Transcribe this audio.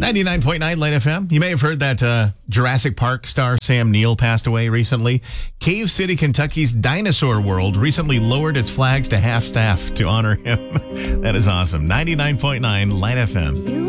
99.9 Light FM. You may have heard that Jurassic Park star Sam Neill passed away recently. Cave City, Kentucky's Dinosaur World recently lowered its flags to half-staff to honor him. That is awesome. 99.9 Light FM.